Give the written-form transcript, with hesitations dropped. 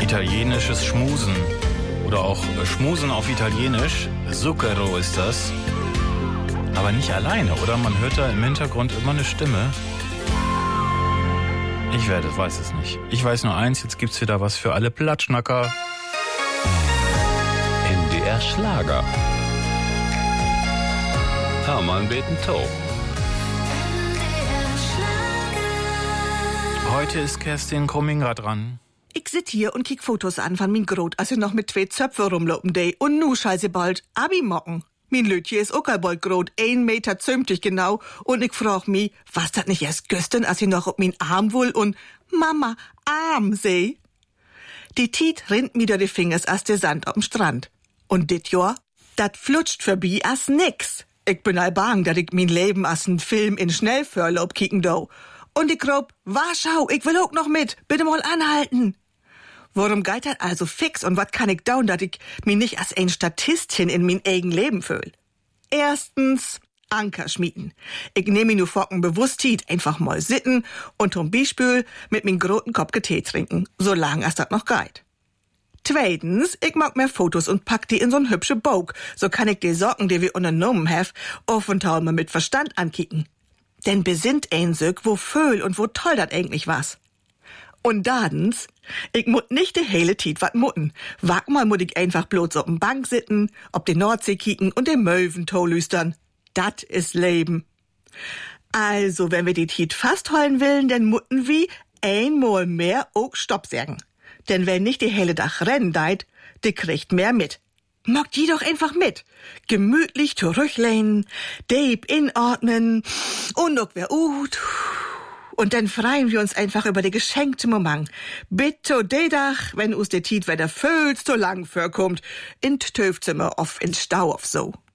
italienisches Schmusen. Oder auch Schmusen auf Italienisch. Zucchero ist das. Aber nicht alleine, oder? Man hört da im Hintergrund immer eine Stimme. Ich weiß es nicht. Ich weiß nur eins, jetzt gibt's wieder was für alle Platschnacker. NDR Schlager. Hermann Betentow. Heute ist Kerstin Krumminger dran. Ich sit hier und kick Fotos an von min Grot, als ich noch mit 2 Zöpfe rumlopen dei. Und nu scheiße bald Abi-Mocken. Min Lütje ist auch bald grot, 1 Meter zömtig genau. Und ich frag mi, was dat nicht erst gestern, als ich noch auf min Arm wohl und Mama, Arm seh. Die Tiet rinnt mir durch die Fingers als der Sand auf'm Strand. Und dit Jahr, dat flutscht vorbei as nix. Ich bin all bang, dat ich min Leben as n Film in Schnellförlaub kicken do. Und ich grob, Warschau, ich will auch noch mit, bitte mal anhalten. Worum geht das also fix und wat kann ich down, dat ich mich nicht als ein Statistin in mein eigen Leben fühl? Erstens, Anker schmieden. Ich nehme mir nur Focken bewusst hiet, einfach mal sitten und zum Beispiel mit min groten Kopf Tee trinken, solange es dat noch geht. Zweitens, ich mag mehr Fotos und pack die in so'n hübsche Bog, so kann ich die Socken, die wir unternommen hef, auf und tau mal mit Verstand ankicken. Denn besinnt ein Sück, wo föhl und wo toll dat eigentlich was. Und dadens, ich mut nicht de hele Tiet wat mutten. Wag mal mut ich einfach bloß auf n Bank sitten, ob die Nordsee kicken und den Möwentow lüstern. Dat is Leben. Also, wenn wir die Tiet fast holen willen, dann mutten wir einmal mehr auch Stopp sagen. Denn wenn nicht die helle Dach rennen deit, die kriegt mehr mit. Mag die doch einfach mit. Gemütlich zurücklehnen, deep inatmen und noch wer und dann freuen wir uns einfach über die geschenkte Moment. Bitte de Dach, wenn us de Tiet wieder völlig so lang vorkommt, in t Töfzimmer auf in Stau auf so.